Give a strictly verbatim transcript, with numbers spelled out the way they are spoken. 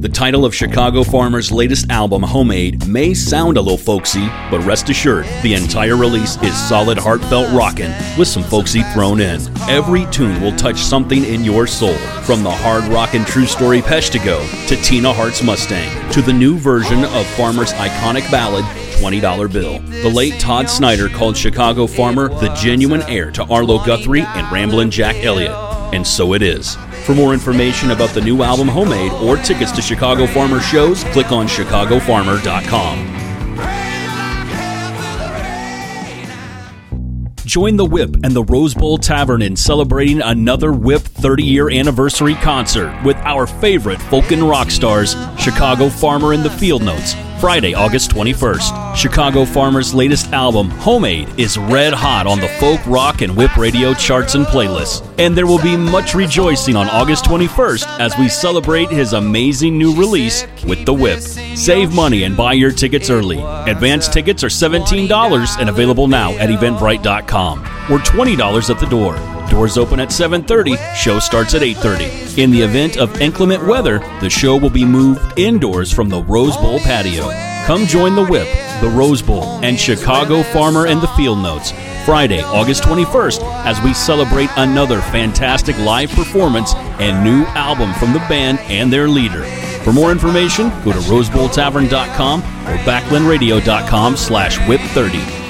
The title of Chicago Farmer's latest album, Homemade, may sound a little folksy, but rest assured, the entire release is solid, heartfelt rockin' with some folksy thrown in. Every tune will touch something in your soul, from the hard rockin' True Story Peshtigo to Tina Hart's Mustang, to the new version of Farmer's iconic ballad, twenty dollar Bill. The late Todd Snyder called Chicago Farmer the genuine heir to Arlo Guthrie and Ramblin' Jack Elliott, and so it is. For more information about the new album Homemade or tickets to Chicago Farmer shows, click on chicago farmer dot com. Join the Whip and the Rose Bowl Tavern in celebrating another Whip thirty-year anniversary concert with our favorite folk and rock stars, Chicago Farmer and the Field Notes, Friday, August twenty-first. Chicago Farmer's latest album, Homemade, is red hot on the folk, rock, and whip radio charts and playlists. And there will be much rejoicing on August twenty-first as we celebrate his amazing new release with the Whip. Save money and buy your tickets early. Advance tickets are seventeen dollars and available now at eventbrite dot com, or twenty dollars at the door. Doors open at seven thirty, show starts at eight thirty. In the event of inclement weather, the show will be moved indoors from the Rose Bowl patio. Come join the Whip, the Rose Bowl, and Chicago Farmer and the Field Notes, Friday, August twenty-first, as we celebrate another fantastic live performance and new album from the band and their leader. For more information, go to rose bowl tavern dot com or backland radio dot com slash whip thirty.